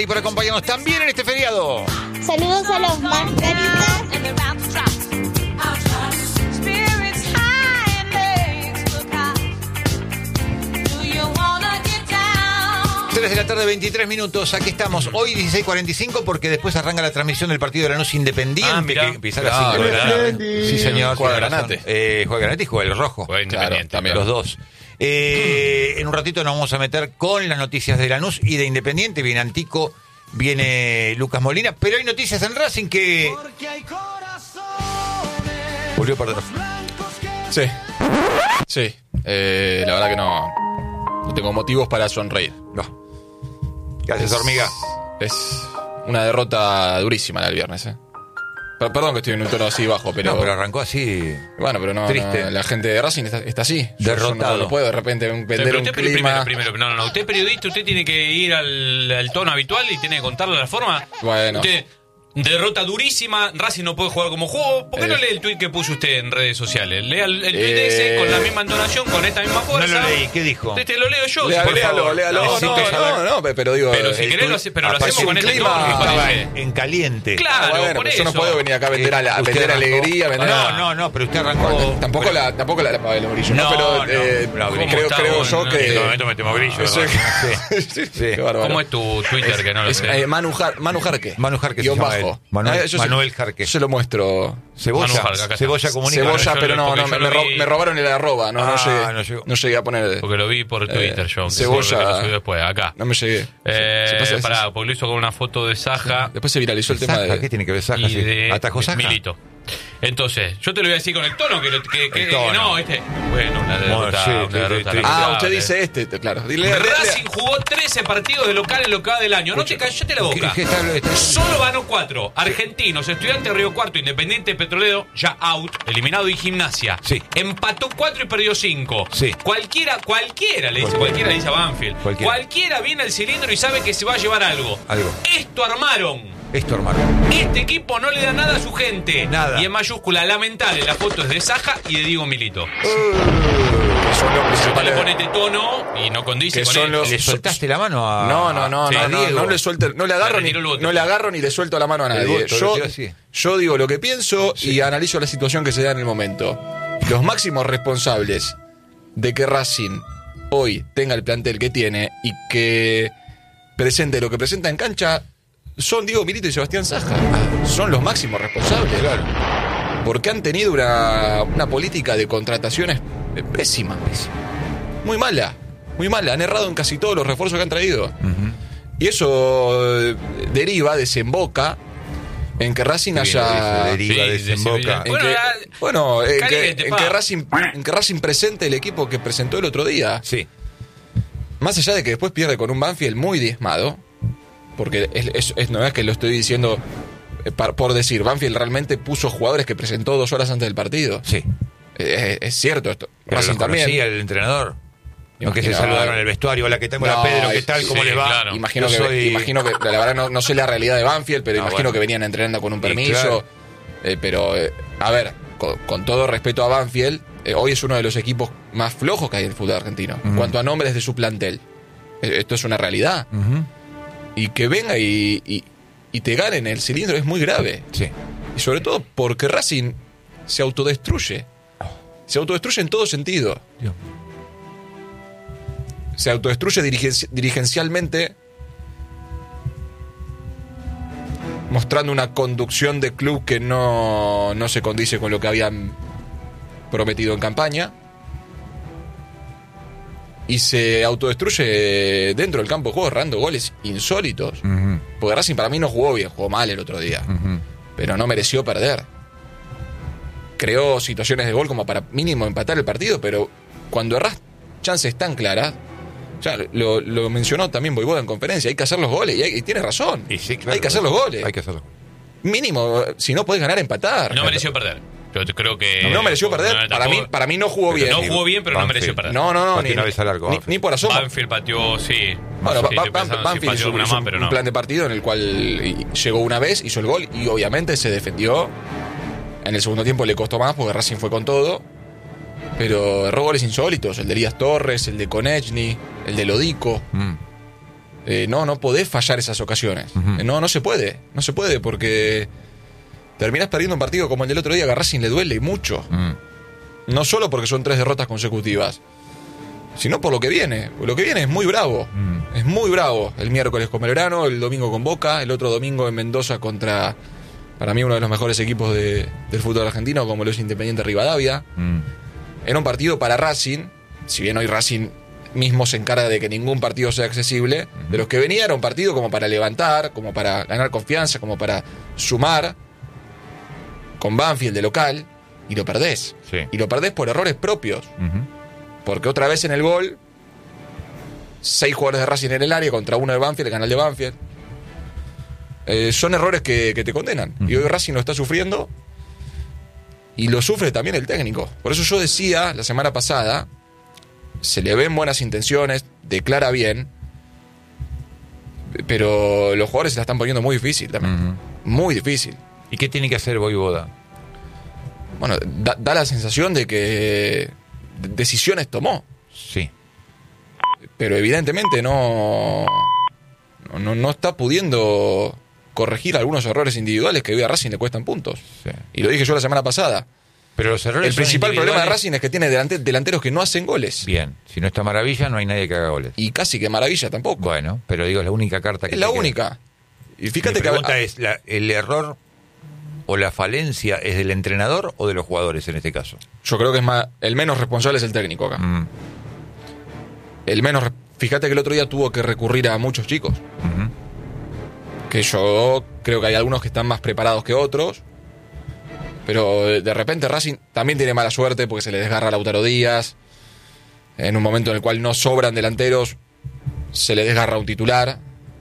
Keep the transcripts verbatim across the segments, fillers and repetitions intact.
Y por acompañarnos también en este feriado. Saludos a los mascaritas. tres de la tarde, veintitrés minutos. Aquí estamos. Hoy dieciséis cuarenta y cinco porque después arranca la transmisión del partido de Lanús Independiente. Ah, mira. Que empieza a las cinco de la tarde. Sí, señor. Juega Granate. Eh, juega Granate y juega el rojo. Juega Independiente. Claro, también. Los dos. Eh, en un ratito nos vamos a meter con las noticias de Lanús y de Independiente. Viene Antico, viene Lucas Molina. Pero hay noticias en Racing que... Volvió a perder. Sí. Sí. Eh, la verdad que no... No tengo motivos para sonreír. No. Gracias, Es- hormiga. Es una derrota durísima la del viernes, ¿eh? Per- Perdón que estoy en un tono así bajo, pero... No, pero arrancó así. Bueno, pero no, Triste. no, la gente de Racing está, está así. Yo- Derrotado. Yo no, no puedo de repente Pero vender un usted clima. primero, primero, no, no, no, usted es periodista, usted tiene que ir al, al tono habitual y tiene que contarle la forma. Bueno. Usted, derrota durísima, Racing no puede jugar como juego. ¿Por qué Eh. no lee el tuit que puso usted en redes sociales? Lea el, el tuit Eh. ese con la misma entonación, con esta misma No fuerza. lo leí. ¿Qué dijo? Este lo leo yo. Lea- si por léalo, favor. léalo. No, Necesito no, saber. no, no, pero digo... Pero si el querés lo tuit- hace- pero lo aparte hacemos con un este clima- tono, me Estaba parece. en, en caliente. Claro, Ah, bueno, por pero eso. yo no puedo venir acá a vender, a la- a Usted vender arrancó- alegría, vender... No, no, no, pero usted arrancó... Tampoco pero- la, tampoco la, la, el Morillo, ¿no? No, Pero no, eh, la ¿Cómo creo, está creo vos? yo No, que... en este momento metemos grillo. Eso- Sí. sí, Sí. qué bárbaro. ¿Cómo es tu Twitter que no lo Es, sé? eh, Manu, Jar- Manu Jarque. Manu Jarque se Guión llama bajo. él. Manuel- Ah, yo se- Manuel Jarque. Yo se lo muestro. Cebolla. Manu Jarque, acá está. Cebolla comunica. Cebolla, yo pero lo- no, porque no yo me, lo me ro- vi- me robaron el arroba. No, no, Ah, llegué, no llegó. no llegué a poner... Porque lo vi por Twitter yo. que Cebolla- seguro que lo subió después, acá. No me llegué. Eh, Se- se pasa- pará, porque lo hizo con una foto de Saja Después se viralizó el tema Saja, de... ¿qué tiene que ver Saja? y Sí. de ¿Atajó Saja? Milito. Entonces, yo te lo voy a decir con el tono que, lo- que, que- El tono. no, este, bueno, una derrota, sí, una sí, derrota sí, sí. Ah, lamentable. usted dice este, te- claro. Dile, Racing jugó trece partidos de local en lo que va del año. No te callate la boca. ¿Qué- qué está- está- Solo ganó cuatro. Argentinos, Estudiantes Río Cuarto, Independiente Petrolero, ya out, eliminado y Gimnasia. Sí. Empató cuatro y perdió cinco. Sí. Cualquiera, cualquiera, le dice, cualquiera le dice a Banfield. Cualquiera. Cualquiera viene al cilindro y sabe que se va a llevar algo. Algo. Esto armaron. Esto, hermano. Este equipo no le da nada a su gente. Nada. Y en mayúscula, lamentable, la foto es de Saja y de Diego Milito. Que son los Usted le principales- pone este tono y no condice Que con son él. los- ¿Le soltaste la mano a.? No, no, no, Sí, no, a no, Diego? no le suelto, no le agarro Le ni, retiró el voto. no le agarro ni le suelto la mano a El nadie. voto, lo yo, tiró así. yo digo lo que pienso y analizo la situación que se da en el momento. Los máximos responsables de que Racing hoy tenga el plantel que tiene y que presente lo que presenta en cancha son Diego Milito y Sebastián Saja. Son los máximos responsables. Claro. Porque han tenido una, una política de contrataciones eh, pésima. Muy mala. Muy mala. Han errado en casi todos los refuerzos que han traído. Y eso eh, deriva, desemboca en que Racing Qué bien lo haya... dice, deriva, Sí, desemboca. sí, En Bueno, que, la- bueno, en que, caliente, en pa. que Racing, en que Racing presente el equipo que presentó el otro día. Sí. Más allá de que después pierde con un Banfield muy diezmado, porque es, es- es- no es que lo estoy diciendo eh, par- por decir, Banfield realmente puso jugadores que presentó dos horas antes del partido. Sí. Eh, es, es cierto esto. Pero Racing lo también. conocía el entrenador. No que se Imagino- saludaron en el vestuario. Hola, ¿qué tal? Hola, No, Pedro, ¿qué sí, tal? ¿Cómo sí, les va? claro. Imagino, Yo que, soy- imagino que, la verdad no, no sé la realidad de Banfield, pero Ah, imagino bueno. que venían entrenando con un Y permiso. claro. Eh, pero, eh, a ver, con, con todo respeto a Banfield, eh, hoy es uno de los equipos más flojos que hay en el fútbol argentino. En cuanto a nombres de su plantel. Eh, Esto es una realidad. Ujú. Y que venga y, y, y te gane en el cilindro es muy grave. Sí. Y sobre todo porque Racing se autodestruye. Se autodestruye en todo sentido. Dios. Se autodestruye dirigen- dirigencialmente, mostrando una conducción de club que no, no se condice con lo que habían prometido en campaña. Y se autodestruye dentro del campo de juego, errando goles insólitos. Ujú, Porque Racing para mí no jugó bien, jugó mal el otro día. ujú. Pero no mereció perder. Creó situaciones de gol como para mínimo empatar el partido, pero cuando errás chances tan claras, ya lo, lo mencionó también Voivoda en conferencia, hay que hacer los goles, y, hay- y tiene razón. Y sí, claro. hay que hacer los goles. Hay que hacerlo. Mínimo, si no puedes ganar, empatar. No mereció perder. Yo te- creo que. No mereció perder. No, para, mí, tampoco- para mí no jugó bien. No jugó bien, pero no Banfield. mereció perder. No, no, no. Pateó Ni, una vez al arco, ni, Banfield. ni por asomo. Banfield pateó, sí. Bueno, Sí, Ba- estoy Ba- pensando si Banfield pateó hizo, alguna hizo más, pero un no. plan de partido en el cual llegó una vez, hizo el gol y obviamente se defendió. En el segundo tiempo le costó más porque Racing fue con todo. Pero erró goles insólitos, el de Elías Torres, el de Konechny, el de Lodico. Mm. Eh, no, no podés fallar esas ocasiones. Uh-huh. Eh, no, no se puede. No se puede porque terminás perdiendo un partido como el del otro día que a Racing le duele y mucho. Mm. No solo porque son tres derrotas consecutivas, sino por lo que viene. Lo que viene es muy bravo. Mm. Es muy bravo. El miércoles con Belgrano, el domingo con Boca, el otro domingo en Mendoza contra, para mí, uno de los mejores equipos de, del fútbol argentino, como lo es Independiente Rivadavia. Mm. Era un partido para Racing, si bien hoy Racing mismo se encarga de que ningún partido sea accesible, de los que venía era un partido como para levantar, como para ganar confianza, como para sumar con Banfield de local, y lo perdés. Sí. Y lo perdés por errores propios. Uh-huh. Porque otra vez en el gol, seis jugadores de Racing en el área contra uno de Banfield, el canal de Banfield. Eh, son errores que, que te condenan. Uh-huh. Y hoy Racing lo está sufriendo. Y lo sufre también el técnico. Por eso yo decía la semana pasada, se le ven buenas intenciones, declara bien, pero los jugadores se la están poniendo muy difícil también. Uh-huh. Muy difícil. ¿Y qué tiene que hacer Voivoda? Bueno, da, da la sensación de que decisiones tomó, Sí. pero evidentemente no, no, no está pudiendo corregir algunos errores individuales que hoy a Racing le cuestan puntos. Sí. Y lo dije yo la semana pasada. Pero los errores El son principal problema de individuales. Racing es que tiene delante- delanteros que no hacen goles. Bien, si no está Maravilla, no hay nadie que haga goles. Y casi que Maravilla tampoco. Bueno, pero digo, es la única carta que es la te queda. única. Y Mi fíjate que... pregunta es, la- ¿el error o la falencia es del entrenador o de los jugadores en este caso? Yo creo que es más, el menos responsable es el técnico acá. Mm. El menos... re- Fíjate que el otro día tuvo que recurrir a muchos chicos. Ujú. Que yo creo que hay algunos que están más preparados que otros. Pero de de repente Racing también tiene mala suerte porque se le desgarra a Lautaro Díaz. En un momento en el cual no sobran delanteros, se le desgarra un titular.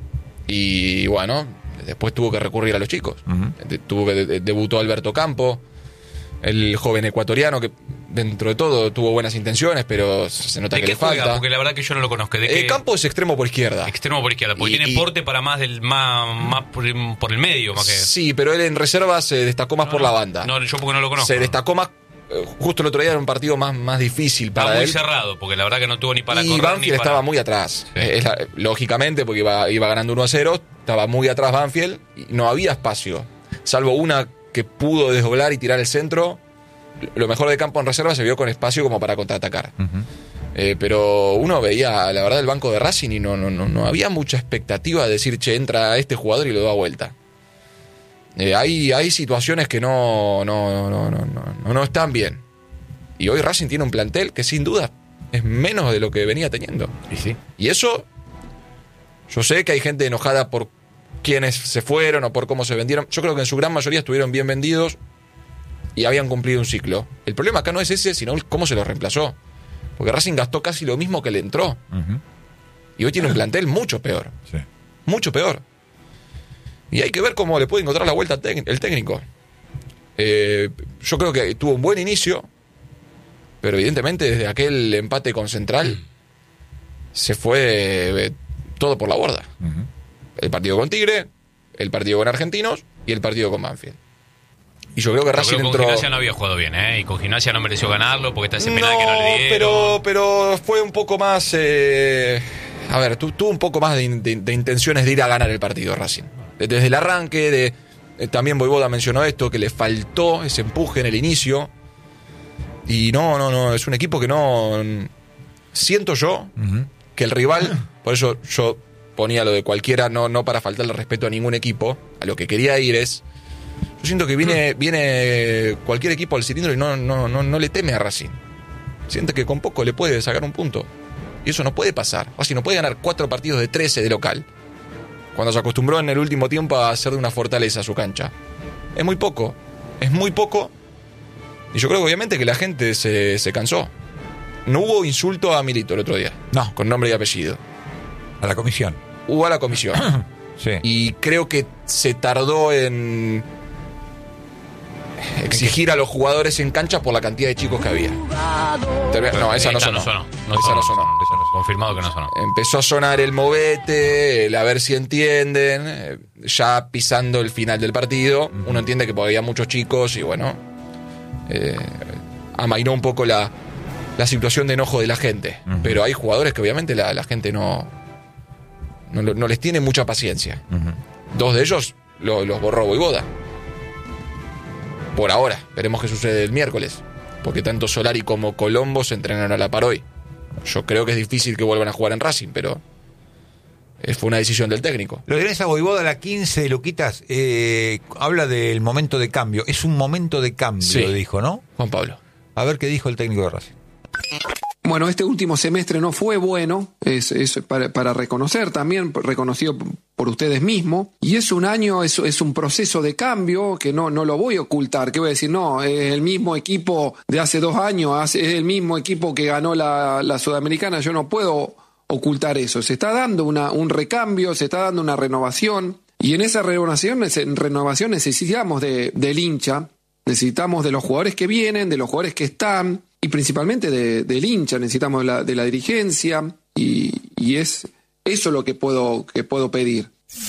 Y bueno, después tuvo que recurrir a los chicos. Ujú. De- Tuvo que de- debutó Alberto Campo, el joven ecuatoriano que dentro de todo tuvo buenas intenciones, pero se nota ¿De que qué le juega? falta. Porque la verdad que yo no lo conozco. ¿De Eh, qué? Campo es extremo por izquierda. Extremo por izquierda, porque Y- tiene y- porte para más del más, más por, el- por el medio, más que. Sí, pero él en reserva se destacó más No, por no, la banda. No, yo porque no lo conozco. Se destacó más. eh, Justo el otro día era un partido más, más difícil Estaba para muy él. cerrado, porque la verdad que no tuvo ni para Y correr Banfield ni para... estaba muy atrás. Sí. Eh, es la- lógicamente, porque iba, iba ganando uno a cero, estaba muy atrás Banfield y no había espacio. Salvo una que pudo desdoblar y tirar el centro. Lo mejor de Campo en reserva se vio con espacio como para contraatacar. Ujú. Eh, pero uno veía, la verdad, el banco de Racing y no, no, no, no había mucha expectativa de decir, che, entra este jugador y lo da vuelta. Eh, hay, hay situaciones que no, no, no, no, no, no, no están bien. Y hoy Racing tiene un plantel que sin duda es menos de lo que venía teniendo. Y sí. Y eso, yo sé que hay gente enojada por quienes se fueron o por cómo se vendieron. Yo creo que en su gran mayoría estuvieron bien vendidos y habían cumplido un ciclo. El problema acá no es ese, sino el cómo se los reemplazó. Porque Racing gastó casi lo mismo que le entró. Ujú. Y hoy tiene un plantel mucho peor. Sí. Mucho peor. Y hay que ver cómo le puede encontrar la vuelta al tec- el técnico. Eh, yo creo que tuvo un buen inicio, pero evidentemente desde aquel empate con Central se fue eh, todo por la borda. Ujú. El partido con Tigre, el partido con Argentinos y el partido con Banfield. Y yo creo que Pero Racing con entró... Gimnasia no había jugado bien, ¿eh? Y con Gimnasia no mereció ganarlo porque está ese penal No, que no le dieron. pero, pero fue un poco más... eh, a ver, tu- tuvo un poco más de, in- de- de intenciones de ir a ganar el partido Racing. Desde el arranque, de, eh, también Voivoda mencionó esto, que le faltó ese empuje en el inicio. Y no, no, no, es un equipo que no... Siento yo Ujú. que el rival, por eso yo ponía lo de cualquiera, no, no para faltarle respeto a ningún equipo, a lo que quería ir es... Yo siento que viene, viene cualquier equipo al cilindro y no, no, no, no le teme a Racing. Siente que con poco le puede sacar un punto. Y eso no puede pasar. Racing no puede ganar cuatro partidos de trece de local. Cuando se acostumbró en el último tiempo a hacer de una fortaleza su cancha. Es muy poco. Es muy poco. Y yo creo que obviamente que la gente se, se cansó. No hubo insulto a Milito el otro día. No. Con nombre y apellido. A la comisión. Hubo a la comisión. Sí. Y creo que se tardó en exigir a los jugadores en cancha por la cantidad de chicos que había. Termi- No, esa no Esta sonó. no sonó. No Esa sonó, no sonó. esa no sonó. Confirmado que no sonó. Empezó a sonar el movete, el a ver si entienden, eh, ya pisando el final del partido. Uno entiende que había muchos chicos y bueno, eh, amainó un poco la, la situación de enojo de la gente. Ujú. Pero hay jugadores que obviamente la, la gente no, No, no les tiene mucha paciencia. Uh-huh. Dos de ellos lo, los borró Vojvoda. Por ahora, veremos qué sucede el miércoles. Porque tanto Solari como Colombo se entrenan a la par hoy. Yo creo que es difícil que vuelvan a jugar en Racing, pero fue una decisión del técnico. Lo tenés a Vojvoda a la quince, Luquitas, eh, habla del momento de cambio. Es un momento de cambio, Sí. dijo, ¿no? Juan Pablo. A ver qué dijo el técnico de Racing. Bueno, este último semestre no fue bueno, es, es para, para reconocer también, reconocido por ustedes mismos, y es un año, es, es un proceso de cambio que no, no lo voy a ocultar, que voy a decir, no, es el mismo equipo de hace dos años, hace, es el mismo equipo que ganó la, la Sudamericana, yo no puedo ocultar eso, se está dando una, un recambio, se está dando una renovación, y en esa renovación, en renovación necesitamos de, del hincha, necesitamos de los jugadores que vienen, de los jugadores que están, y principalmente de, del hincha, necesitamos de la, de la dirigencia, y, y es eso lo que puedo, que puedo pedir.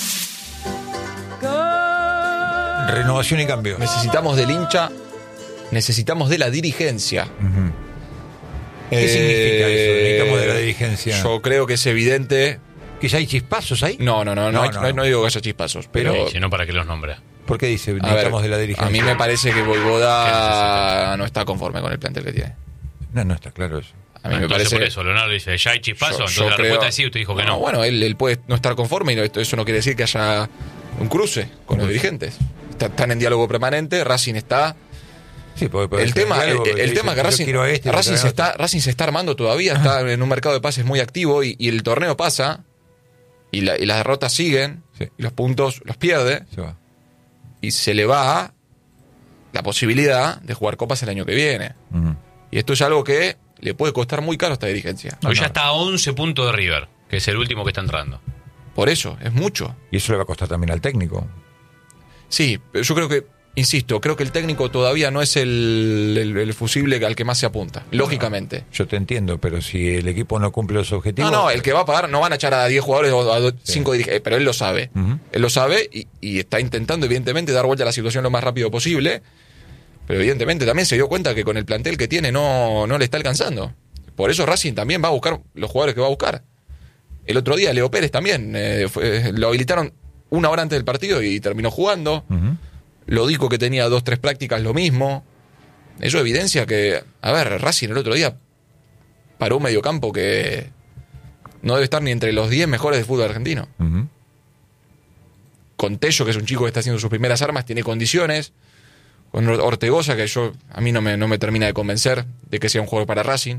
Renovación y cambio. Necesitamos del hincha, necesitamos de la dirigencia. Uh-huh. ¿Qué Eh, significa eso? Necesitamos de la dirigencia. Yo creo que es evidente. ¿Que ya hay chispazos ahí? No, no, no, no, No, hay- no, no, no. no digo que haya chispazos, pero. Sí, sino para que los nombre. ¿Por qué dice a ver, necesitamos de la dirigencia? a mí me parece que Vojvoda no está conforme con el plantel que tiene. No, no está claro eso. A mí me Entonces parece. por eso, Leonardo dice, ¿ya hay chispazo? Yo- Entonces yo la creo- respuesta es sí, usted dijo que no. Bueno, él, él puede no estar conforme y no- esto- eso no quiere decir que haya un cruce con los dirigentes. Está- Están en diálogo permanente, Racing está. Sí, puede- puede El ser tema, el, algo el dice, tema que yo Racing, quiero a este, yo Racing, quiero a se otro. está, Racing se está armando todavía, está en un mercado de pases muy activo y, y el torneo pasa y, la- y las derrotas siguen Sí. y los puntos los pierde Se va. y se le va la posibilidad de jugar copas el año que viene. Ujú. Y esto es algo que le puede costar muy caro a esta dirigencia. Hoy no, ya no. está a once puntos de River, que es el último que está entrando. Por eso, es mucho. Y eso le va a costar también al técnico. Sí, pero yo creo que, insisto, creo que el técnico todavía no es el, el- el fusible al que más se apunta, lógicamente. Yo te entiendo, pero si el equipo no cumple los objetivos... No, no, el que va a pagar, no van a echar a diez jugadores o a cinco dirigentes, pero él lo sabe. Ujú. Él lo sabe y, y está intentando, evidentemente, dar vuelta a la situación lo más rápido posible. Pero evidentemente también se dio cuenta que con el plantel que tiene no, no le está alcanzando. Por eso Racing también va a buscar los jugadores que va a buscar. El otro día Leo Pérez también eh, fue- lo habilitaron una hora antes del partido y terminó jugando. Ujú. Lo dijo que tenía dos, tres prácticas, lo mismo. Eso evidencia que, a ver, Racing el otro día paró un mediocampo que no debe estar ni entre los diez mejores de fútbol argentino. Ujú. Con Tello, que es un chico que está haciendo sus primeras armas, tiene condiciones. Con Ortegoza, que yo a mí no me, no me termina de convencer de que sea un jugador para Racing.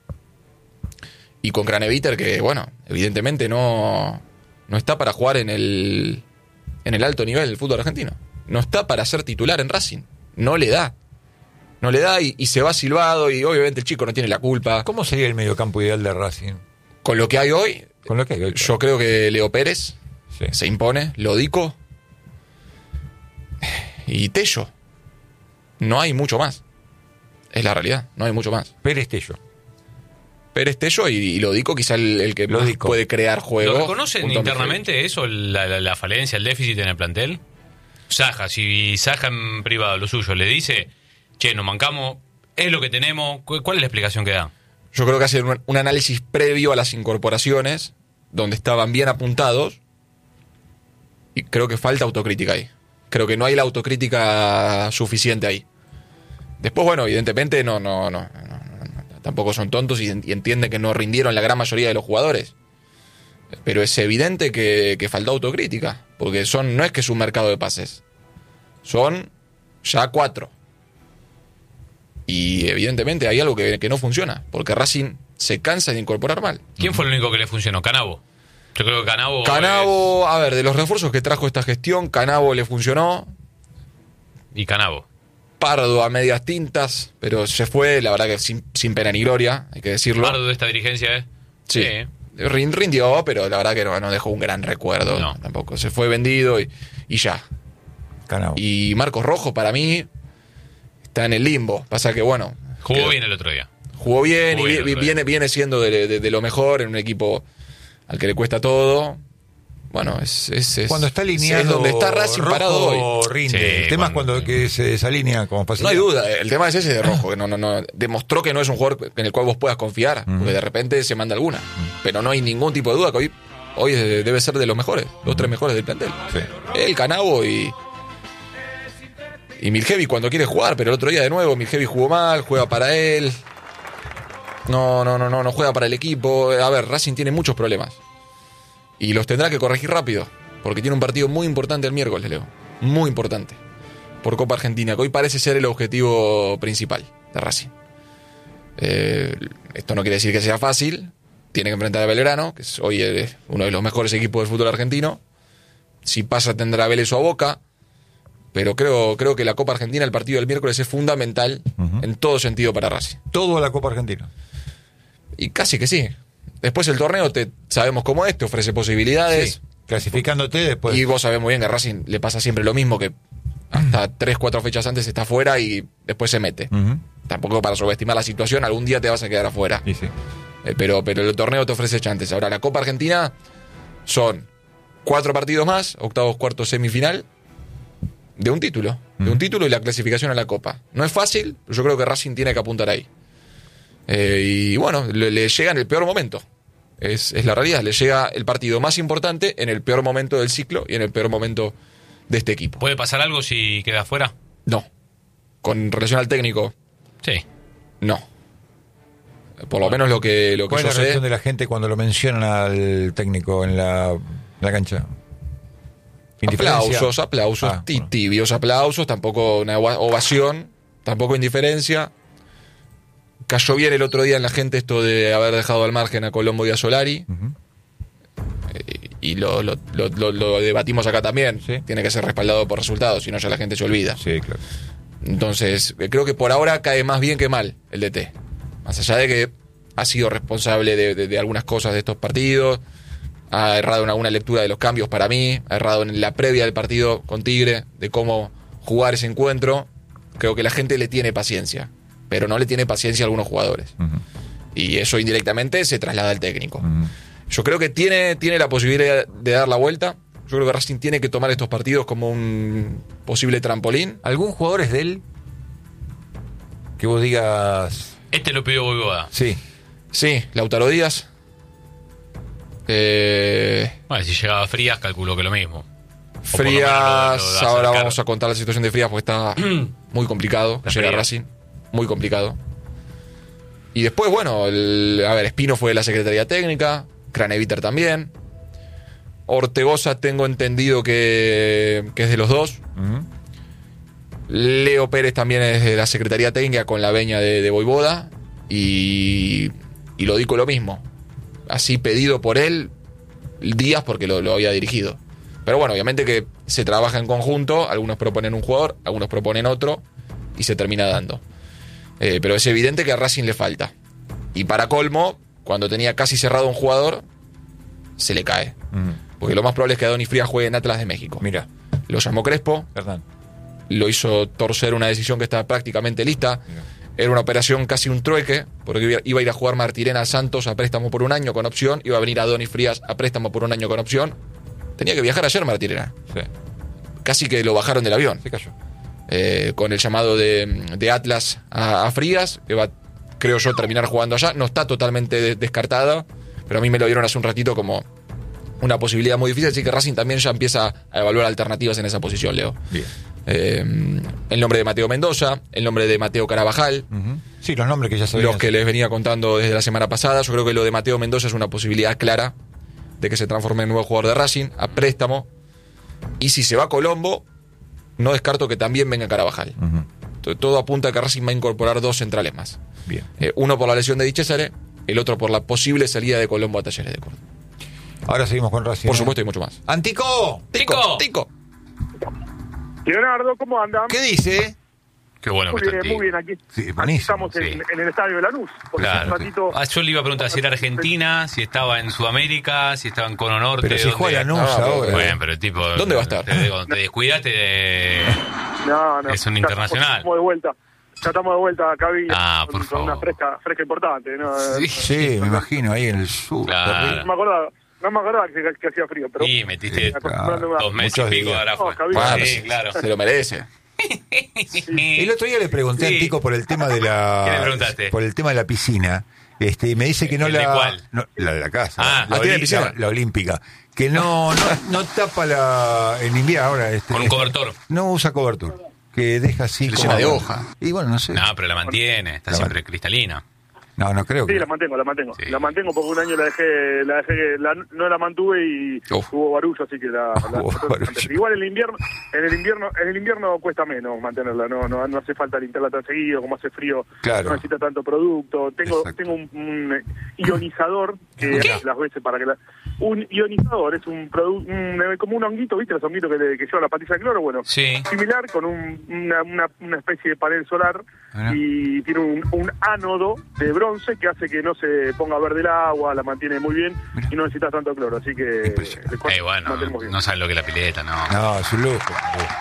Y con Craneviter, que, bueno, evidentemente no, no está para jugar en el, en el alto nivel del fútbol argentino. No está para ser titular en Racing. No le da. No le da y, y se va silbado y obviamente el chico no tiene la culpa. ¿Cómo sería el mediocampo ideal de Racing? Con lo que hay hoy, Con lo que hay hoy. yo creo que Leo Pérez Sí. se impone, Lodico y Tello. No hay mucho más. Es la realidad, no hay mucho más. Pérez Tello. Pérez Tello y, y Lodico quizá el, el que más Lodico. puede crear juego. ¿Lo reconocen junto a internamente eso, la, la- la falencia, el déficit en el plantel? Saja, si Saja en privado lo suyo le dice, che, nos mancamos, es lo que tenemos, ¿cu- ¿cuál es la explicación que da? Yo creo que hacer un, un análisis previo a las incorporaciones, donde estaban bien apuntados, y creo que falta autocrítica ahí. Creo que no hay la autocrítica suficiente ahí. Después, bueno, evidentemente no, no, no, no, no, no, tampoco son tontos y, y entienden que no rindieron la gran mayoría de los jugadores. Pero es evidente que, que faltó autocrítica, porque son, no es que es un mercado de pases, son ya cuatro. Y evidentemente hay algo que, que no funciona, porque Racing se cansa de incorporar mal. ¿Quién fue el único que le funcionó? Canavo. Yo creo que Canavo... Canavo, a ver, de los refuerzos que trajo esta gestión, Canavo le funcionó, es- Y Canavo. Pardo a medias tintas, pero se fue, la verdad que sin, sin pena ni gloria, hay que decirlo. Pardo de esta dirigencia es... Sí. Rin- Rindió, pero la verdad que no, no dejó un gran recuerdo No. tampoco. Se fue vendido y, y ya. Canavo. Y Marcos Rojo, para mí, está en el limbo. Pasa que, bueno. Jugó quedó- bien el otro día. Jugó bien Jugó y bien vi- el otro viene, viene siendo de, de- de lo mejor en un equipo al que le cuesta todo. Bueno, es. es, es Cuando está alineado, es donde está Racing Rojo parado hoy. rinde. Sí, el tema cuando- es cuando que se desalinea como No facilidad. hay duda, el tema es ese de Rojo, que no, no, no, demostró que no es un jugador en el cual vos puedas confiar, Ujú. porque de repente se manda alguna. Pero no hay ningún tipo de duda que hoy hoy es- debe ser de los mejores, los tres mejores del plantel. Sí. El Canavo y. Y Miljevic cuando quiere jugar, pero el otro día de nuevo Miljevic jugó mal, juega para él. No, no, no, no, no juega para el equipo. A ver, Racing tiene muchos problemas. Y los tendrá que corregir rápido. Porque tiene un partido muy importante el miércoles, Leo. Muy importante. Por Copa Argentina, que hoy parece ser el objetivo principal de Racing. Eh, esto no quiere decir que sea fácil. Tiene que enfrentar a Belgrano, que es hoy es uno de los mejores equipos del fútbol argentino. Si pasa tendrá a Vélez o a Boca. Pero creo, creo que la Copa Argentina, el partido del miércoles, es fundamental Ujú. en todo sentido para Racing. Todo a la Copa Argentina. Y casi que sí. Después el torneo, te sabemos cómo es, te ofrece posibilidades. Sí. Clasificándote después. Y vos sabés muy bien que a Racing le pasa siempre lo mismo, que hasta tres, cuatro fechas antes está afuera y después se mete. Ujú. Tampoco para subestimar la situación, algún día te vas a quedar afuera. Y sí. Eh, pero, pero el torneo te ofrece chances. Ahora, la Copa Argentina son cuatro partidos más, octavos, cuartos, semifinal, de un título. De un título y la clasificación a la Copa. No es fácil, pero yo creo que Racing tiene que apuntar ahí. Eh, y bueno, le, le llega en el peor momento. Es, es la realidad. Le llega el partido más importante en el peor momento del ciclo y en el peor momento de este equipo. ¿Puede pasar algo si queda fuera? No. Con relación al técnico, Sí. no. Por lo menos lo que, lo que ¿Cuál es yo la sé. reacción de la gente cuando lo mencionan al técnico en la, en la cancha? ¿Indiferencia? Aplausos, aplausos, Ah, ti- bueno. tibios aplausos, tampoco una ova- ovación, tampoco indiferencia. Cayó bien el otro día en la gente esto de haber dejado al margen a Colombo y a Solari. Ujú. Eh, y lo, lo- lo- lo- lo debatimos acá también. Sí. Tiene que ser respaldado por resultados, si no ya la gente se olvida. Sí, claro. Entonces, eh, creo que por ahora cae más bien que mal el D T. Más allá de que ha sido responsable de, de- de algunas cosas de estos partidos, ha errado en alguna lectura de los cambios para mí, ha errado en la previa del partido con Tigre, de cómo jugar ese encuentro. Creo que la gente le tiene paciencia, pero no le tiene paciencia a algunos jugadores. Ujú. Y eso indirectamente se traslada al técnico. Ujú. Yo creo que tiene, tiene la posibilidad de dar la vuelta. Yo creo que Racing tiene que tomar estos partidos como un posible trampolín. ¿Algún jugador es de él? Que vos digas... Este lo pidió Boivoda. Sí. Sí, Lautaro Díaz. Eh, Bueno, si llegaba Frías, calculo que lo mismo. por lo Frías, menos lo- lo ahora acercaron. vamos a contar la situación de Frías porque está muy complicado. Está Llega fría. Racing, muy complicado. Y después, bueno, el- a ver, Espino fue de la Secretaría Técnica, Craneviter también. Ortegoza tengo entendido que, que es de los dos. Ujú. Leo Pérez también es de la Secretaría Técnica con la veña de, de Boivoda. Y, y lo digo lo mismo. Así pedido por él, Díaz porque lo, lo había dirigido. Pero bueno, obviamente que se trabaja en conjunto. Algunos proponen un jugador, algunos proponen otro. Y se termina dando. Eh, pero es evidente que a Racing le falta. Y para colmo, cuando tenía casi cerrado un jugador, se le cae. Ujú. Porque lo más probable es que Adonis Frías juegue en Atlas de México. Mira, Lo llamó Crespo, Hernán. lo hizo torcer una decisión que estaba prácticamente lista. Era una operación casi un trueque, porque iba- iba a ir a jugar Martirena a Santos a préstamo por un año con opción, iba a venir Adonis Frías a préstamo por un año con opción. Tenía que viajar ayer Martirena. Sí. Casi que lo bajaron del avión. Se cayó. Eh, con el llamado de, de Atlas a, a Frías, que va, creo yo, terminar jugando allá. No está totalmente de- descartada, pero a mí me lo dieron hace un ratito como una posibilidad muy difícil, así que Racing también ya empieza a evaluar alternativas en esa posición, Leo. Bien. Eh, el nombre de Mateo Mendoza, el nombre de Mateo Carabajal, Ujú. Sí, los nombres que ya sabían. los que les venía contando desde la semana pasada. Yo creo que lo de Mateo Mendoza es una posibilidad clara de que se transforme en nuevo jugador de Racing, a préstamo. Y si se va a Colombo, no descarto que también venga Carabajal. Ujú. T- Todo apunta a que Racing va a incorporar dos centrales más. Bien. Eh, uno por la lesión de Di Cesare, el otro por la posible salida de Colombo a Talleres de Córdoba. Ahora seguimos con Racing. Por ¿eh? supuesto y mucho más. ¡Antico! ¡Tico! Tico. Leonardo, ¿cómo andan? ¿Qué dice? Qué bueno Muy que está bien, el muy Tico. bien, aquí, Sí, aquí buenísimo, estamos en, sí. en el estadio de Lanús. Porque hace Claro. un ratito- Ah, yo le iba a preguntar si era Argentina, si estaba en Sudamérica, si estaba en Cono Norte. Pero si juega dónde- Lanús Ah, pero- ahora. Bueno, pero el tipo. ¿Dónde va a estar? Te, digo, te descuidaste de. No, no, Es un ya internacional. Estamos de vuelta. Ya estamos de vuelta a cabina. Ah, por con, con una favor. fresca, fresca importante. ¿no? Sí. Sí, me imagino, ahí en el sur. Claro. terrible. No me acordaba, no me acordaba que, que hacía frío, pero Y metiste acostumbrándome a- dos meses y Muchos pico días. ahora No, fue. Javier. Bueno, Sí, se- claro. Se lo merece. El otro día le pregunté Sí. a Tico por el tema de ¿Qué le la preguntaste? por el tema de la piscina Este, y me dice que no ¿El de la, cuál? no, la de la casa, Ah, la, ¿la tiene oli- piscina? la- la olímpica, que no, no, no tapa la en invierno ahora. Este, Con un cobertor. No usa cobertor, que deja así Se le como llena de hoja. Y bueno, no sé. No, pero la mantiene, está La siempre cristalina. No, no creo Sí, que. la mantengo, la mantengo. Sí. La mantengo porque un año la dejé, la dejé, la, no la mantuve y Uf. hubo barullo, así que la, la Hubo traté de barullo. mantener. Igual en el invierno, en el invierno, en el invierno cuesta menos mantenerla, no, no, no hace falta limpiarla tan seguido, como hace frío, Claro. no necesita tanto producto. Tengo, Exacto. tengo un, un eh, ionizador que ¿Qué? las veces para que la, un ionizador es un producto, como un honguito, ¿viste? Los honguitos que, le- que lleva la patilla de cloro, bueno, Sí. similar con un- una, una, una especie de panel solar Mirá. y tiene un, un ánodo de bronce que hace que no se ponga verde el agua, la mantiene muy bien Mirá. y no necesita tanto cloro, así que Impresionante. de cual- Eh, bueno, mantenemos bien. no sabes lo que es la pileta, no. No, es un lujo.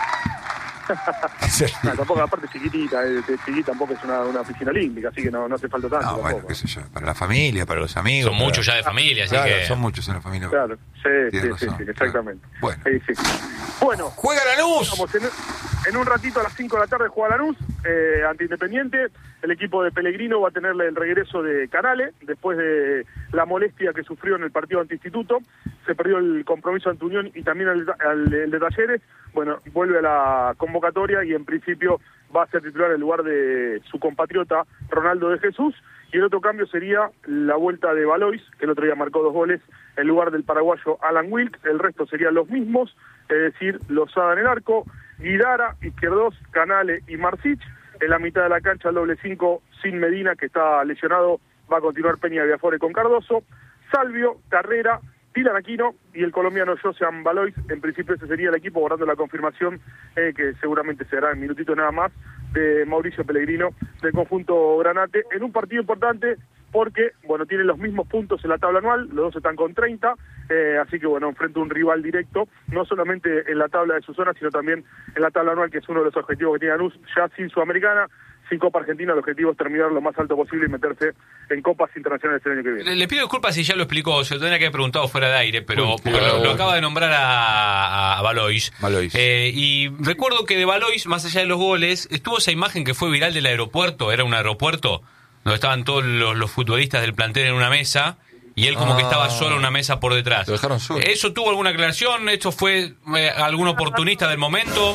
Ah, tampoco, aparte chiquitita, eh, de chiquita tampoco es una, una piscina olímpica, así que no, no hace falta tanto. No, bueno, tampoco. qué sé yo, para la familia, para los amigos. Son para- muchos ya de familia, así Claro, que... son muchos en la familia. Claro, sí, Tienes sí, razón, sí, sí, exactamente. claro. Bueno. Sí, sí. Bueno, ¡Juega Lanús! vamos, en, en un ratito a las cinco de la tarde juega Lanús eh, ante Independiente. El equipo de Pellegrino va a tenerle el regreso de Canale después de la molestia que sufrió en el partido ante Instituto. Se perdió el compromiso ante Unión y también el, el- el de Talleres. Bueno, vuelve a la convocatoria y en principio va a ser titular en lugar de su compatriota Ronaldo de Jesús. Y el otro cambio sería la vuelta de Valois, que el otro día marcó dos goles, en lugar del paraguayo Alan Wilk. El resto serían los mismos, es decir, Lozada en el arco, Guidara, Izquierdos, Canale y Marcich. En la mitad de la cancha el doble cinco sin Medina, que está lesionado, va a continuar Peña Viafore con Cardoso, Salvio, Carrera, Dylan Aquino y el colombiano Josean Valois. En principio ese sería el equipo, guardando la confirmación, eh, que seguramente se dará en minutito nada más, de Mauricio Pellegrino del conjunto Granate, en un partido importante porque, bueno, tienen los mismos puntos en la tabla anual, los dos están con treinta, eh, así que, bueno, enfrenta un rival directo, no solamente en la tabla de su zona, sino también en la tabla anual, que es uno de los objetivos que tiene Lanús, ya sin Sudamericana, sin Copa Argentina. El objetivo es terminar lo más alto posible y meterse en Copas internacionales el año que viene. Le, le pido disculpas si ya lo explicó, se lo tendría que haber preguntado fuera de aire, pero Uy, porque lo, claro. lo acaba de nombrar a, a Valois. Valois. Eh, y recuerdo que de Valois, más allá de los goles, estuvo esa imagen que fue viral del aeropuerto, era un aeropuerto, donde estaban todos los, los futbolistas del plantel en una mesa, y él como Ah. que estaba solo en una mesa por detrás. Lo dejaron solo. ¿Eso tuvo alguna aclaración? ¿Esto fue eh, algún oportunista del momento?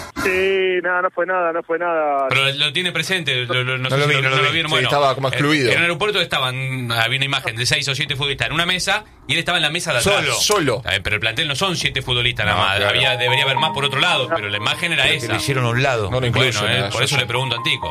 Sí, nada, no fue nada, no fue nada. Pero lo tiene presente, lo, lo- no, No sé lo si vi, lo, no lo no lo vi. vieron. Sí, Bueno, estaba como excluido. En, en el aeropuerto estaban, había una imagen de seis o siete futbolistas en una mesa y él estaba en la mesa de atrás. Solo. Solo. Está bien, pero el plantel no son siete futbolistas nada No, más. claro. Había, debería haber más por otro lado, pero la imagen era Que esa. le hicieron a un lado. No lo incluyen. Bueno, eh, eh, por yo eso sé. le pregunto a Antico.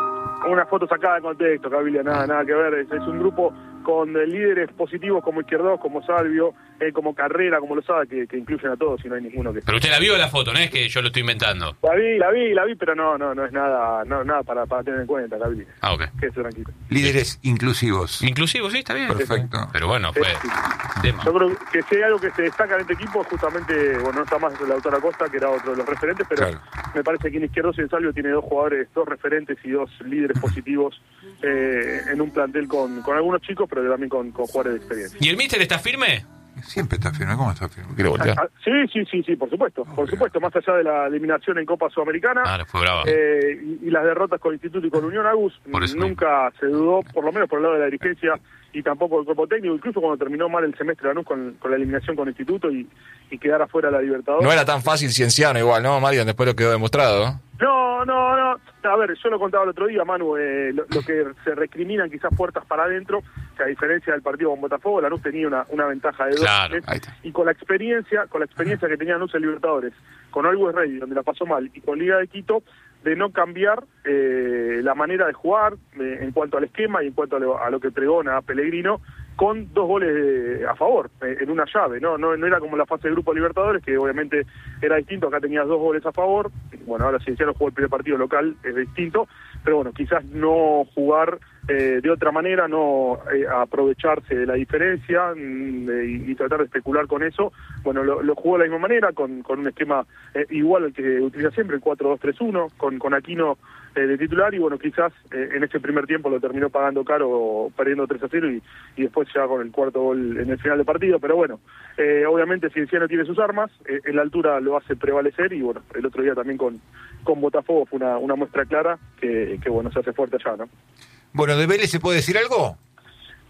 Una foto sacada de contexto, Cabilia, nada, nada que ver. Es, es un grupo con eh, líderes positivos como Izquierdos, como Salvio, eh, como Carrera, como Lozada, que, que incluyen a todos y no hay ninguno que... Pero usted la vio la foto, no es que yo lo estoy inventando. La vi, la vi, la vi, pero no, no, no es nada, no, nada para, para tener en cuenta, Cabilia. Ah, ok. Quédese tranquilo. Líderes inclusivos. Inclusivo, sí, está bien. Perfecto. Pero bueno, fue Sí. tema. Yo creo que si hay algo que se destaca en este equipo es justamente, bueno, no está más el autor Acosta, que era otro de los referentes, pero Claro. me parece que en Izquierdos y en Salvio tiene dos jugadores, dos referentes y dos líderes positivos eh, en un plantel con, con algunos chicos, pero también con, con jugadores de experiencia. ¿Y el míster está firme? Siempre está firme. ¿Cómo está firme? Quiero voltear. Ah, sí, sí, sí, sí, por supuesto, por supuesto, más allá de la eliminación en Copa Sudamericana. Ah, le fue brava. Eh, y, y las derrotas con Instituto y con Unión Agus, Por eso nunca se dudó, por lo menos por el lado de la dirigencia y tampoco del cuerpo técnico, incluso cuando terminó mal el semestre Lanús con, con la eliminación con Instituto y, y quedar afuera de la Libertadores. No era tan fácil Cienciano igual, ¿no, Marian? Después lo quedó demostrado. No, no, no. A ver, yo lo contaba el otro día, Manu, eh, lo, lo que se recriminan quizás puertas para adentro, que a diferencia del partido con Botafogo, Lanús tenía una, una ventaja de dos. Claro, ¿eh? ahí está. Y con la experiencia, con la experiencia que tenía Lanús en Libertadores, con Always Ready, donde la pasó mal, y con Liga de Quito, de no cambiar eh, la manera de jugar eh, en cuanto al esquema y en cuanto a lo, a lo que pregona Pellegrino, con dos goles de- a favor, eh, en una llave, ¿no? ¿no? No era como la fase de grupo de Libertadores, que obviamente era distinto, acá tenías dos goles a favor, bueno, ahora si ya no jugó el primer partido local, es distinto, pero bueno, quizás no jugar eh, de otra manera, no eh, aprovecharse de la diferencia mm, de- y, y tratar de especular con eso, bueno, lo, lo jugó de la misma manera, con, con un esquema eh, igual al que utiliza siempre, el cuatro dos tres uno, con, con Aquino eh, de titular, y bueno, quizás eh, en ese primer tiempo lo terminó pagando caro, perdiendo tres a cero, y, y después ya con el cuarto gol en el final del partido, pero bueno, eh, obviamente Cienciano tiene sus armas, eh, en la altura lo hace prevalecer, y bueno, el otro día también con, con Botafogo fue una, una muestra clara que, que bueno, se hace fuerte allá, ¿no? Bueno, ¿de Vélez se puede decir algo?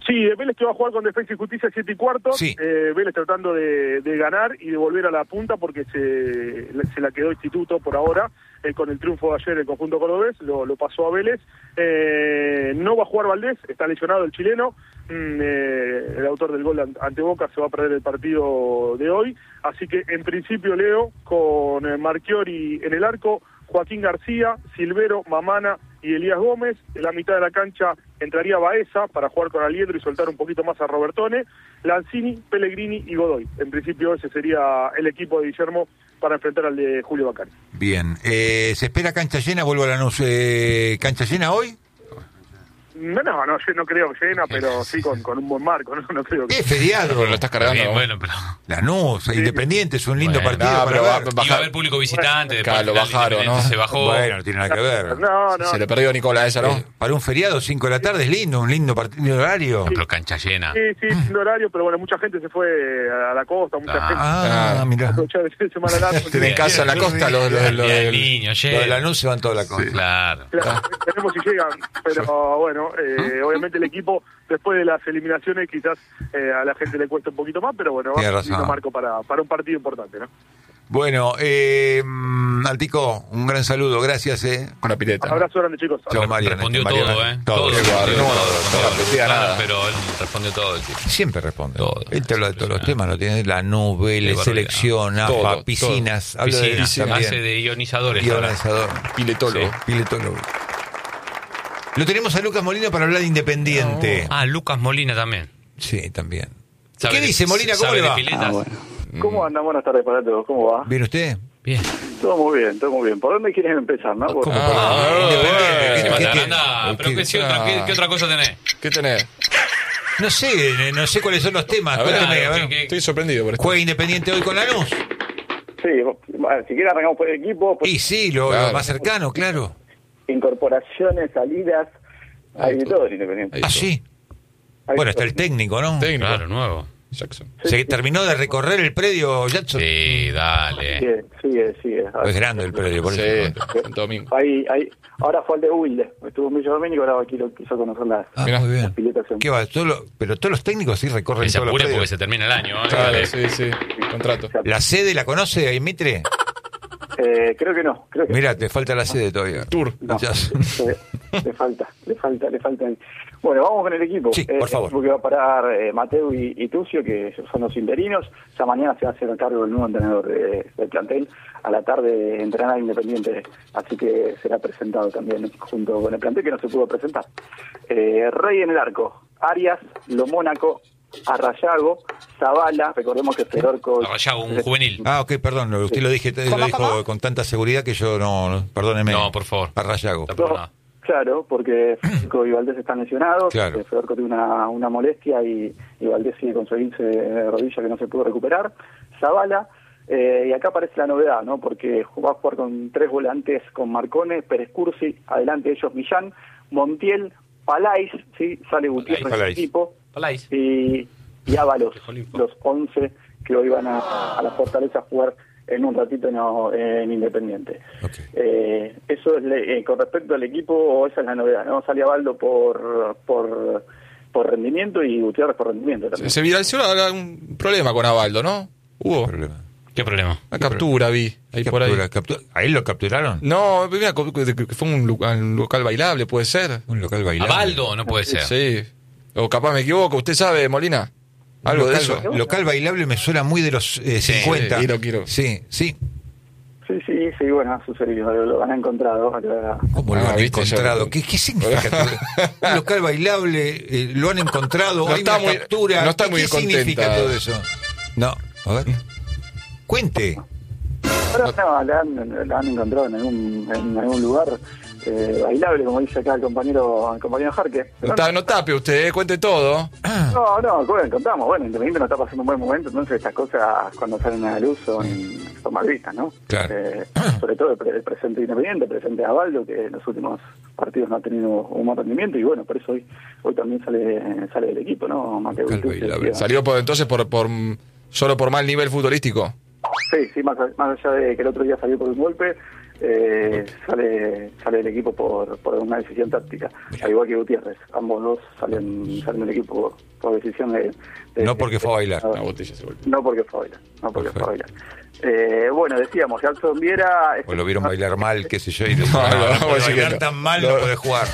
Sí, Vélez que va a jugar con Defensa y Justicia siete y cuarto. Sí. Eh, Vélez tratando de, de ganar y de volver a la punta porque se, se la quedó Instituto por ahora. Eh, con el triunfo de ayer el conjunto cordobés, lo, lo pasó a Vélez. Eh, no va a jugar Valdés, está lesionado el chileno. Mm, eh, el autor del gol ante Boca se va a perder el partido de hoy. Así que en principio Leo con eh, Marchiori en el arco, Joaquín García, Silvero, Mamana y Elías Gómez. En la mitad de la cancha entraría Baeza para jugar con Aliendro y soltar un poquito más a Robertone. Lanzini, Pellegrini y Godoy. En principio ese sería el equipo de Guillermo para enfrentar al de Julio Bacari. Bien, eh, ¿se espera cancha llena? Vuelvo a Lanús. Eh, ¿Cancha llena hoy? No, no, no, yo no creo que llena, pero sí con, con un buen marco, no, no creo que... Es feriado. Pero lo estás cargando. Bien, ¿no? bueno, pero... Lanús, Independiente, es un lindo Bueno, partido no, para pero ver. va- va- Iba a haber público visitante, después Claro, al lo final bajaron, Independiente ¿no? se bajó. Bueno, no tiene nada que ver. No, no. Se le perdió a Nicolás esa, ¿no? Eh, para un feriado, cinco de la tarde, es lindo, un lindo partido de horario. Pero cancha llena. Sí, sí, sin horario, pero bueno, mucha gente se fue a la costa, mucha Ah. gente Ah, Ah. mirá. aprovechó el fin de semana largo. Tienen casa en la costa, los, los, los, Día del del- niño, Lo de llega. Lanús se van toda la cosa. Claro. Claro, veremos si llegan, pero bueno, eh, obviamente el equipo después de las eliminaciones quizás eh, a la gente le cuesta un poquito más, pero bueno, Tiene va a razón. ser un marco para, para un partido importante, ¿no? Bueno, eh, mm, Altico, un gran saludo, gracias. Eh. con la pileta. ¿no? Abrazo grande, chicos. Chao, Mariano. Respondió Mariano, todo, ¿eh? todo. Qué respondió guarro, todo, no, respondió no todo. repetía nada. Pero él respondió todo el tipo. Siempre responde. Todo. Él te habla de todos los temas, lo tiene la nube, Qué la barbaridad. selección, A F A, Todo, piscinas, habla de Piscina, eso también. hace de ionizadores. Y ahora. organizador. Piletólogo. Sí. Piletólogo. Lo tenemos a Lucas Molina para hablar de Independiente. Ah, Lucas Molina también. Sí, también. ¿Sabe ¿Qué de- dice Molina? ¿Cómo sabe le de va? piletas? ¿Cómo andan? Buenas tardes para todos. ¿Cómo va? ¿Viene usted? Bien. Todo muy bien, todo muy bien. ¿Por dónde quieren empezar, no? Porque- ¿Cómo? Ah, Independiente. bueno. ¿Qué- Sí, qué Matara, tiene? anda, pero ¿Qué- ¿qué, sí, otra, qué, qué otra cosa tenés? ¿Qué tenés? No sé, no sé cuáles son los temas. A ver, Cuénteme, claro, a ver. ¿qué- qué- Estoy sorprendido por esto. ¿Juega Independiente hoy con Lanús? Sí, bueno, si quieren arrancamos por el equipo, por Y sí, lo, lo Claro. más cercano, claro. incorporaciones, salidas, hay de todo en Independiente. Ahí Ah, todo. sí. Hay Bueno, de está todo. el técnico, ¿no? Técnico. Claro, nuevo. Jackson. Se terminó de recorrer el predio, Jackson. Sí, dale. Sigue, sigue, sigue. Es grande el predio, por Sí, eso. Santo Domingo. Ahí, ahí, ahora fue el de Wilde. Estuvo en Villa Doménico, ahora aquí lo quiso conocer las, Ah, Mirá. muy las bien. piletas. en- ¿Qué va? Todo lo- pero todos los técnicos sí recorren Que se todos los apure predios. porque se termina el año. ¿eh? Claro, Dale. sí, sí. Contrato. ¿La sede la conoce ahí, Mitre? Eh, creo que no, creo que Mira, te falta la sede todavía. Tour. no. Ya. Eh, le falta, le falta, le falta. Bueno, vamos con el equipo. Sí, por Eh, favor. El equipo que va a parar eh, Mateo y, y Tucio, que son los interinos. Ya mañana se va a hacer cargo del nuevo entrenador de- del plantel. A la tarde entrenará Independiente, así que será presentado también junto con el plantel que no se pudo presentar. Eh, Rey en el arco, Arias, Lo Mónaco, Arrayago, Zavala, recordemos que Fedorco... Arrayago, un juvenil. Ah, ok, perdón, lo- usted lo, dije, lo dijo con tanta seguridad que yo no, no, perdóneme. No, por favor. Arrayago. No, por nada. Claro, porque Federico y Valdés están lesionados, Claro. eh, Federico tiene una, una molestia y, y Valdés sigue con su esguince de rodilla que no se pudo recuperar. Zavala, eh, y acá aparece la novedad, ¿no? Porque va a jugar con tres volantes, con Marcone, Pérez Cursi, adelante ellos Millán, Montiel, Palais, ¿sí? Sale Gutiérrez del Palais. equipo, Palais. y, y Ábalos, Olimpo. los once que hoy van a, a la Fortaleza a jugar en un ratito en, en Independiente. Ok. Eh, eso es le- eh, con respecto al equipo, esa es la novedad, ¿no? Salía Baldo por, por, por rendimiento y Gutiérrez por rendimiento también. Se viralizó ahora un problema con Abaldo, ¿no? Hubo Problema. ¿Qué problema? una captura, vi, ahí por ahí. Captura, captura. ¿A él lo capturaron? No, mira, que fue un, lu- un local bailable, puede ser. Un local bailable. Abaldo no puede ser. Sí. O capaz me equivoco, ¿usted sabe, Molina? Un Algo de local, eso. Local bailable me suena muy de los eh, cincuenta. quiero, quiero. Sí, sí. Sí, sí, sí, bueno, ha sucedido, lo, lo han encontrado. acá. ¿Cómo lo Ah, han viste, encontrado? ya- ¿Qué, qué significa? todo? Un local bailable, eh, lo han encontrado, No hay está una muy- captura. no está ¿Qué, muy qué significa contenta. todo eso? No, a ver. Cuente. Pero no, la han, la han encontrado en algún, en algún lugar eh, bailable, como dice acá el compañero, el compañero Jarque. No, ta- no tape usted, eh, cuente todo. No, no, bueno, contamos, bueno, Independiente no está pasando un buen momento, entonces estas cosas cuando salen a la luz son, son mal vistas, ¿no? Claro. Eh, sobre todo el, pre- el presente de Independiente, el presente de Abaldo, que en los últimos partidos no ha tenido un buen rendimiento y bueno, por eso hoy hoy también sale sale del equipo, ¿no? Mateo Local Gutiérrez, bailable. que- Salió por entonces por, por solo por mal nivel futbolístico. Sí, sí, más, más allá de que el otro día salió por un golpe, eh, sale sale del equipo por, por una decisión táctica, al igual que Gutiérrez. Ambos dos salen, salen del equipo por, por decisión de, de... No porque fue a bailar. No, Una botella se golpeó. no porque fue a bailar. No porque Perfecto. fue a bailar. Eh, bueno, decíamos, Jackson Viera... O lo vieron bailar mal, qué sé yo, y no, No, no, no, no, puede sí que bailar no. tan mal, no, No. puede jugar.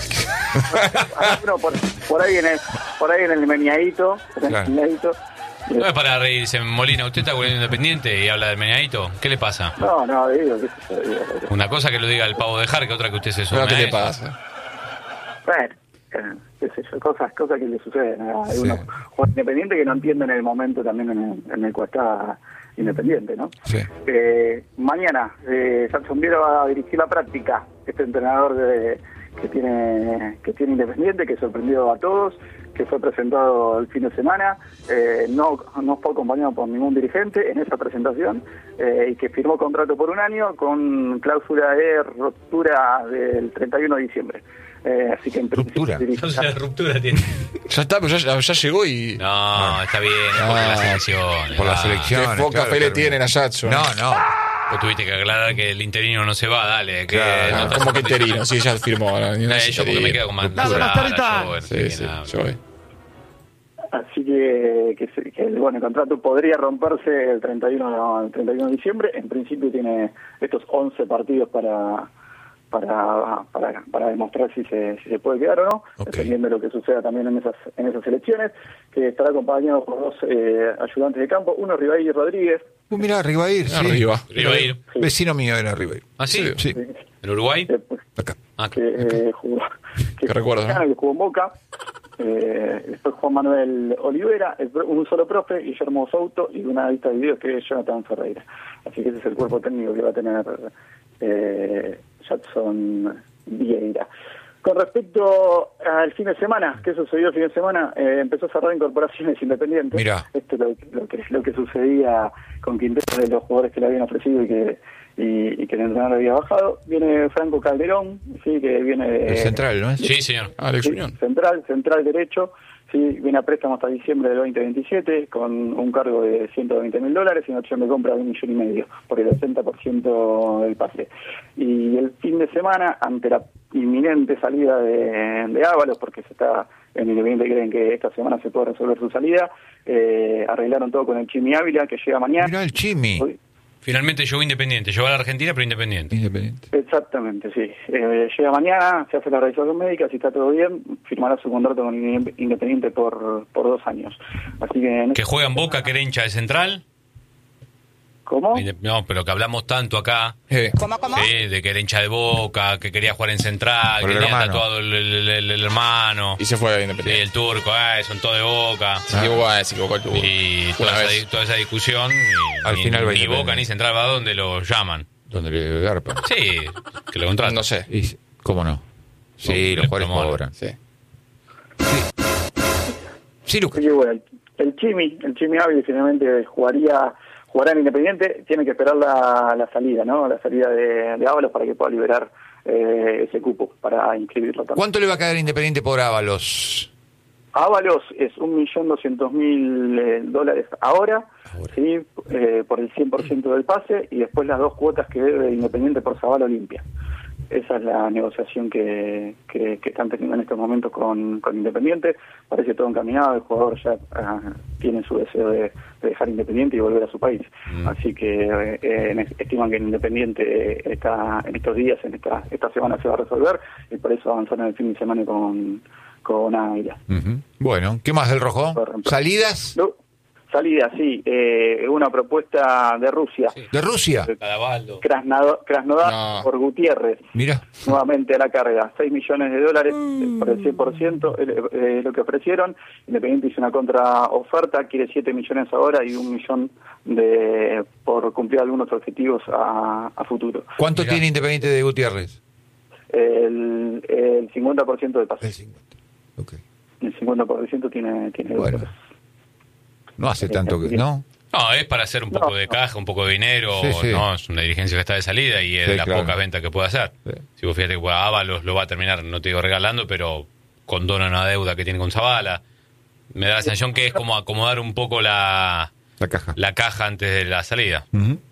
No, por, por ahí en el, por ahí en el meñadito, en el Claro. meñadito. No es para reírse, Molina. ¿Usted está jugando Independiente y habla del meñadito? ¿Qué le pasa? No, no, digo, qué sé yo, digo, Una cosa que lo diga el pavo de Jar, que otra que usted se sume No, ¿qué a le eso. pasa? bueno, eh, qué sé yo, cosas, cosas que le suceden a Sí. unos jugadores independientes que no entienden el momento también en el, en el cual está Independiente, ¿no? Sí. Eh, mañana, eh, Jackson Viera va a dirigir la práctica, este entrenador de, que tiene que tiene Independiente, que sorprendió a todos, que fue presentado el fin de semana, eh, no, no fue acompañado por ningún dirigente en esa presentación, eh, y que firmó contrato por un año con cláusula de ruptura del treinta y uno de diciembre. Eh, así que en principio ¿Ruptura? dirige- O sea, ruptura tiene. Ya está, pero ya, ya llegó y... No, está bien, es por Ah, la selección. Por la ah. selección. Qué poca claro, fe le termina. tienen a Jackson. No, no. Vos tuviste que aclarar que el interino no se va, dale. Que Claro. no Ah, estás ¿Cómo que compitiendo. interino? Sí, ya firmó. No, no Eh, es yo porque me interino. quedo con más Dale, Mascarita. Sí, sí, yo voy. Así que, que, se- que, bueno, el contrato podría romperse el treinta y uno, el treinta y uno de diciembre. En principio tiene estos once partidos para para para, para demostrar si se, si se puede quedar o no, Ok. dependiendo de lo que suceda también en esas en esas elecciones, que estará acompañado por dos eh, ayudantes de campo, uno Rivaí Rodríguez. Uh, mirá, Ribair, sí. Arriba. Ribair. Sí. Vecino mío era Ribair. ¿Ah, sí? Sí, ¿En Uruguay? eh, pues, acá. Ah, que eh, jugó, que, Que recuerdo, jugó, ¿no? que jugó en Boca, eh, después Juan Manuel Olivera, el pro- un solo profe, Guillermo Souto, y una lista de videos que es Jonathan Ferreira. Así que ese es el cuerpo técnico que va a tener eh, Jackson Vieira. Con respecto al fin de semana, ¿qué sucedió el fin de semana? Eh, empezó a cerrar incorporaciones independientes. Mirá. Esto es lo, lo que lo que sucedía con Quintero, de los jugadores que le habían ofrecido y que y, y que el entrenador había bajado. Viene Franco Calderón, sí, que viene de, El central, ¿no es? sí, señor. Alex sí, Unión. central, central derecho, sí, viene a préstamo hasta diciembre del veinte veintisiete con un cargo de ciento veinte mil dólares y una opción de compra de un millón y medio por el ochenta por ciento del pase. Y el fin de semana, ante la inminente salida de, de Ábalos, porque se está en Independiente creen que esta semana se puede resolver su salida, eh, arreglaron todo con el Chimi Ávila, que llega mañana. Mirá el Chimi. Hoy- Finalmente llegó Independiente. Llegó a la Argentina, pero Independiente. Independiente. Exactamente, sí. Eh, llega mañana, se hace la revisión médica, si está todo bien, firmará su contrato con Inde- Independiente por, por dos años. Así que... en Que este- juega en Boca, que era hincha de Central. ¿Cómo? Inde- No, pero que hablamos tanto acá. Eh, Sí, de que era hincha de Boca, que quería jugar en Central, Por que el tenía hermano. tatuado el, el- el- el hermano. y se fue a Sí, Independiente. el turco, eh, son todos de Boca. Se equivocó, eh, se equivocó el tubo. Y toda Una esa, vez. di- toda esa discusión. Y, Al ni, final va ni Independiente. Boca ni Central va donde lo llaman. Donde le garpa. Sí, que lo contratan. No sé. Y, ¿Cómo no? Sí, No, los le jugadores promoran. cobran. Sí. Sí, Lucas. Así que bueno, el, el Chimi, el Chimi Ávila finalmente jugaría, jugará en Independiente, tiene que esperar la, la salida, ¿no? La salida de, de Ábalos para que pueda liberar eh, ese cupo para inscribirlo también. ¿Cuánto le va a quedar Independiente por Ábalos? Ábalos es un millón doscientos mil dólares ahora, Ahora. ¿sí? Eh, por el cien por ciento del pase y después las dos cuotas que debe Independiente por Zavala Olimpia. Esa es la negociación que, que, que están teniendo en estos momentos con, con Independiente. Parece todo encaminado, el jugador ya ah, tiene su deseo de, de dejar Independiente y volver a su país. Mm. Así que eh, eh, estiman que en Independiente está, en estos días, en esta, esta semana se va a resolver y por eso avanzaron el fin de semana con, con Águila. Ujú. Bueno, ¿qué más del rojo? ¿Salidas? No, salida, sí, eh, una propuesta de Rusia. ¿De Rusia? Cadavaldo. Krasnodar, Krasnodar No. por Gutiérrez. Mira. Nuevamente a la carga, seis millones de dólares eh, por el cien por ciento, eh, eh, lo que ofrecieron. Independiente hizo una contraoferta, quiere siete millones ahora y un millón de por cumplir algunos objetivos a, a futuro. ¿Cuánto Mirá. tiene Independiente de Gutiérrez? El, el cincuenta por ciento del El pase. cincuenta. Ok. El cincuenta por ciento tiene, tiene Bueno. Gutiérrez. No hace tanto que... ¿No? No, es para hacer un poco No, de no. caja, un poco de dinero, Sí, sí. ¿no? Es una dirigencia que está de salida y es Sí, de las claro. pocas ventas que puede hacer. Sí. Si vos fíjate que bueno, Ábalos lo va a terminar, no te digo regalando, pero condona una deuda que tiene con Zavala. Me da la sensación que es como acomodar un poco la, La caja. la caja antes de la salida. Ujú.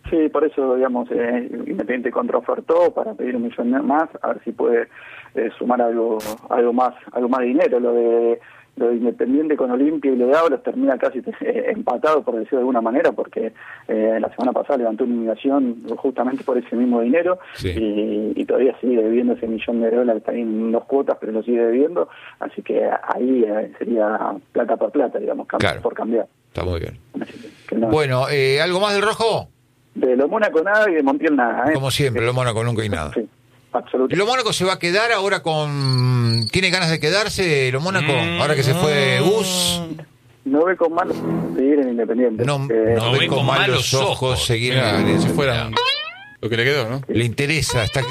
Sí, por eso, digamos, eh, Independiente contraofertó para pedir un millón más, a ver si puede eh, sumar algo algo más algo más de dinero. Lo de lo de Independiente con Olimpia y lo de Ábalos termina casi eh, empatado, por decirlo de alguna manera, porque eh, la semana pasada levantó una inmigración justamente por ese mismo dinero, sí. y, y todavía sigue debiendo ese millón de dólares, está en dos cuotas, pero lo sigue debiendo, así que ahí eh, sería plata por plata, digamos, cambio Claro. por cambiar. Está muy bien. Así que, que no. Bueno, eh, ¿algo más del Rojo? De lo Mónaco nada y de Montiel nada, ¿eh? Como siempre, lo Mónaco nunca y nada. Sí, absolutamente. ¿Lo Mónaco se va a quedar ahora con... ¿Tiene ganas de quedarse lo Mónaco? Mm. Ahora que se fue Gus. No ve con malos seguir en Independiente. No, Eh, no ve con malos ojos seguir Mira, en si fuera lo que le quedó, ¿no? Le interesa, está...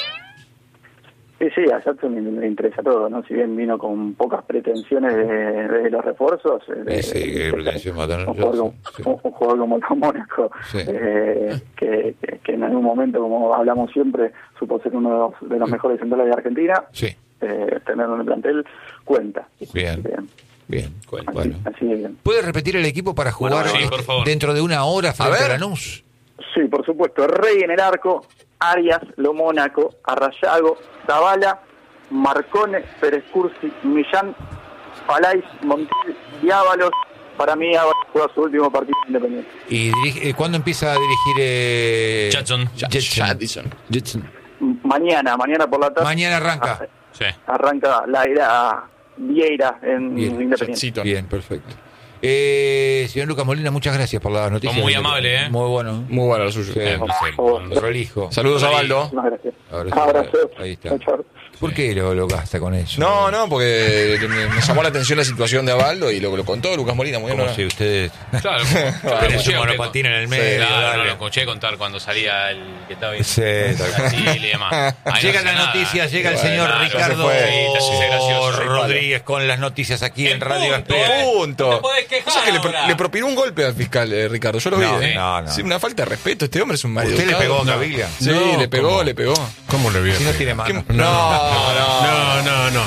Sí, sí, a Jackson le, le interesa todo, ¿no? Si bien vino con pocas pretensiones de, de los refuerzos. eh, Sí, sí, qué eh, pretensión va a tener un, jugador, Jackson, como- sí. un, un jugador como el Mónaco, Sí. eh, que, que, que en algún momento, como hablamos siempre, supo ser uno de los, de los mejores centrales de Argentina. Sí, Eh, tenerlo en el plantel cuenta. Bien. Bien. bien. Así, Bueno. así de bien. ¿Puede repetir el equipo para jugar Bueno, sí, este- por favor. dentro de una hora frente a, ver. Lanús? Sí, por supuesto. Rey en el arco, Arias, Lo Mónaco, Arrayago, Zavala, Marcone, Pérez Cursi, Millán, Palais, Montiel y Ábalos. Para mí Ábalos juega su último partido Independiente. ¿Y dirige- eh, cuándo empieza a dirigir eh... Jadson. Jetson? Jadson. Jetson. M- Mañana, mañana por la tarde. Mañana arranca. Sí. Arranca la era Vieira en Bien, Independiente. Chatcito. Bien, perfecto. Eh, señor Lucas Molina, muchas gracias por las noticias. Muy amable, ¿eh? Muy bueno. Muy bueno lo suyo. Sí. Eh, favor. Prolijo. Saludos a Baldo. Muchas gracias. Abrazo. Abrazo. Ahí está. Chau, chau. ¿Por qué lo, lo gasta con eso? No, no, porque me, me llamó la atención la situación de Abaldo y lo, lo contó Lucas Molina. Muy bien, Como ¿no? si ustedes Claro, tenés escuché un a usted monopatín en el con- medio. Claro, dale. no, lo escuché contar cuando salía el que estaba en Sí, Brasil y demás. Ahí no Llega hace la nada. noticia, llega el Bueno, señor claro, Ricardo se fue. Sí, te haces gracioso. Rodríguez con las noticias aquí en, En Radio punto, Esper. eh. Punto. No te podés quejar O sea que le, pro- ahora. le propinó un golpe al fiscal, eh, Ricardo. Yo lo No, vi. ¿eh? no, no. Sí, una falta de respeto. Este hombre es un marido. ¿Usted le pegó a Caviglia? Sí, No, le pegó, ¿cómo? le pegó. ¿Cómo le voy a Si no pegar? tiene mano. No, no. No, no, no.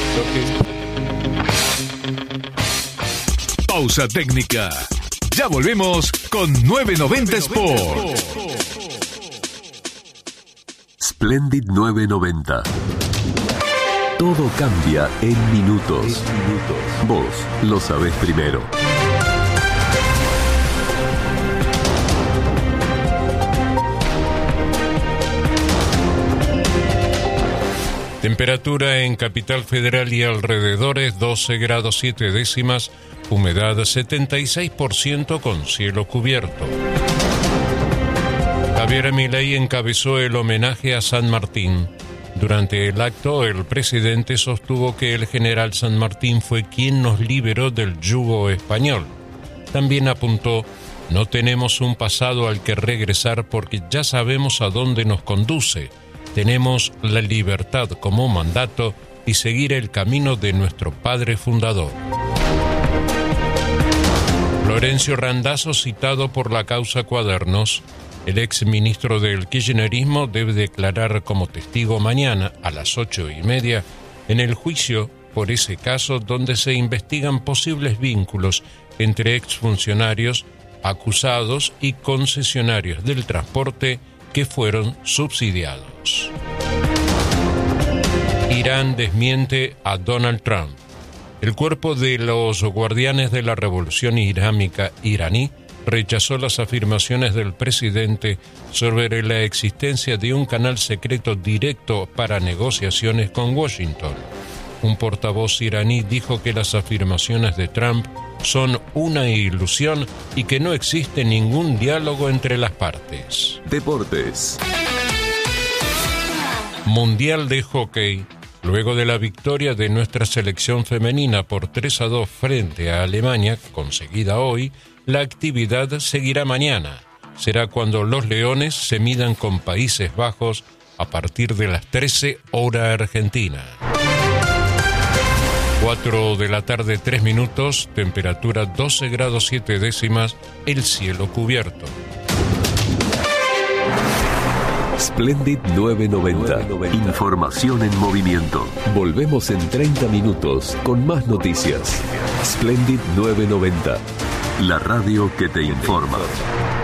Pausa técnica. Ya volvemos con novecientos noventa Sport. Splendid novecientos noventa. Todo cambia en minutos. Vos lo sabés primero. Temperatura en Capital Federal y alrededores doce grados siete décimas, humedad setenta y seis por ciento con cielo cubierto. Javier Milei encabezó el homenaje a San Martín. Durante el acto, el presidente sostuvo que el general San Martín fue quien nos liberó del yugo español. También apuntó: no tenemos un pasado al que regresar porque ya sabemos a dónde nos conduce. Tenemos la libertad como mandato y seguir el camino de nuestro padre fundador. Florencio Randazzo, citado por la causa Cuadernos, el ex ministro del kirchnerismo, debe declarar como testigo mañana a las ocho y media en el juicio por ese caso donde se investigan posibles vínculos entre exfuncionarios, acusados y concesionarios del transporte que fueron subsidiados. Irán desmiente a Donald Trump. El cuerpo de los guardianes de la revolución islámica iraní rechazó las afirmaciones del presidente sobre la existencia de un canal secreto directo para negociaciones con Washington. Un portavoz iraní dijo que las afirmaciones de Trump son una ilusión y que no existe ningún diálogo entre las partes. Deportes. Mundial de Hockey. Luego de la victoria de nuestra selección femenina por tres a dos frente a Alemania, conseguida hoy, la actividad seguirá mañana. Será cuando los Leones se midan con Países Bajos a partir de las trece hora argentina. cuatro de la tarde, tres minutos, temperatura doce grados siete décimas, el cielo cubierto. Splendid novecientos noventa. Información en movimiento. Volvemos en treinta minutos con más noticias. Splendid novecientos noventa. La radio que te informa.